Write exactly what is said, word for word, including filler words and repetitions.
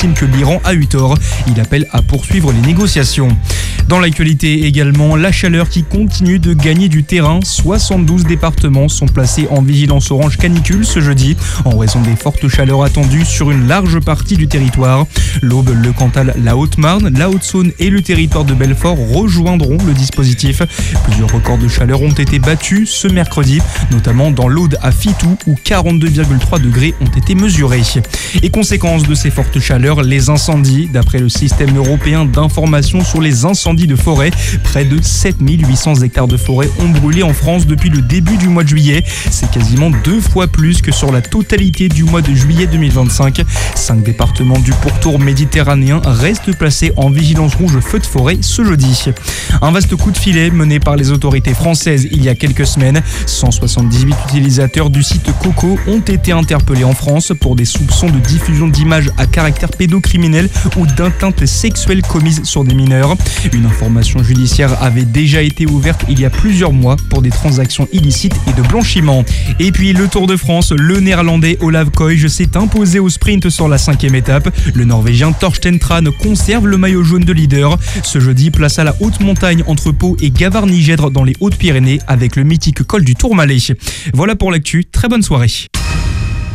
estime que l'Iran a eu tort. Il appelle à poursuivre les négociations. Dans l'actualité également, la chaleur qui continue de gagner du terrain. soixante-douze départements sont placés en vigilance orange canicule ce jeudi en raison des fortes chaleurs attendues sur une large partie du territoire. L'Aube, le Cantal, la Haute-Marne, la Haute-Saône et le territoire de Belfort rejoindront le dispositif. Plusieurs records de chaleur ont été battus ce mercredi, notamment dans l'Aude à Fitou où quarante-deux virgule trois degrés ont été mesurés. Et conséquence de ces fortes chaleurs, les incendies. D'après le système européen d'information sur les incendies de forêt, près de sept mille huit cents hectares de forêt ont brûlé en France depuis le début du mois de juillet. C'est quasiment deux fois plus que sur la totalité du mois de juillet deux mille vingt-cinq. Cinq départements du pourtour méditerranéen restent placés en vigilance rouge feu de forêt ce jeudi. Un vaste coup de filet mené par les autorités françaises il y a quelques semaines. cent soixante-dix-huit utilisateurs du site Coco ont été interpellés en France pour des soupçons de diffusion d'images à caractère pédocriminel ou d'atteinte sexuelle commises sur des mineurs. Une information judiciaire avait déjà été ouverte il y a plusieurs mois pour des transactions illicites et de blanchiment. Et puis le Tour de France, le néerlandais Olav Koij s'est imposé au sprint sur la cinquième étape. Le norvégien Torsten Tran conserve le maillot jaune de leader. Ce jeudi, place à la haute montagne entre Pau et Gavarnie-Gèdre dans les Hautes-Pyrénées avec le mythique col du Tourmalet. Voilà pour l'actu, très bonne soirée.